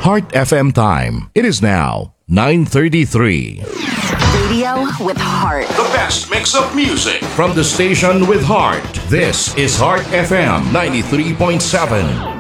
Heart FM time. It is now 9:33. Radio with heart. The best mix of music from the station with heart. This is Heart FM 93.7.